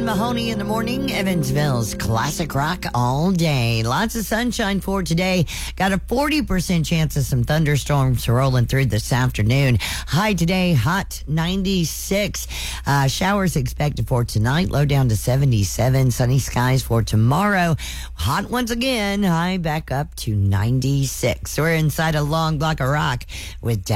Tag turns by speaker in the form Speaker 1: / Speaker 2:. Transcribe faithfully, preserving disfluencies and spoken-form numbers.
Speaker 1: and Mahoney in the morning. Evansville's classic rock all day. Lots of sunshine for today. Got a forty percent chance of some thunderstorms rolling through this afternoon. High today, hot ninety-six. Uh, showers expected for tonight. Low down to seventy-seven. Sunny skies for tomorrow. Hot once again. High back up to ninety-six. We're inside a long block of rock with